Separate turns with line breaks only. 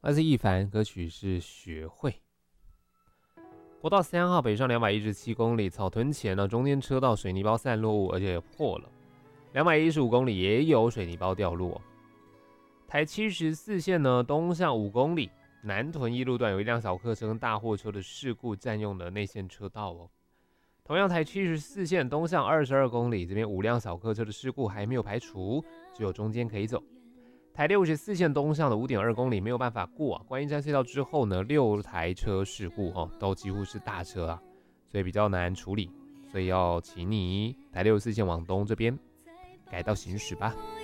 来自易凡，歌曲是学会。国道3号北上217公里，草屯前呢，中间车道水泥包散落物，而且破了。215公里也有水泥包掉落。台74线呢，东向5公里，南屯一路段有一辆小客车跟大货车的事故占用了内线车道哦。同样台74线东向22公里，这边5辆小客车的事故还没有排除，只有中间可以走。台64线东向的 5.2 公里没有办法过啊，观音山隧道之后呢，6台车事故都几乎是大车啊，所以比较难处理，所以要请你台64线往东这边改道行驶吧。